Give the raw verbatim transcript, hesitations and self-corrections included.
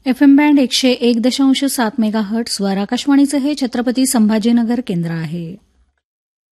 F M band एकशे एक दशांश सात मेगा हर्ट्सवर आकाशवाणीचं हे छत्रपती संभाजीनगर केंद्र आहे.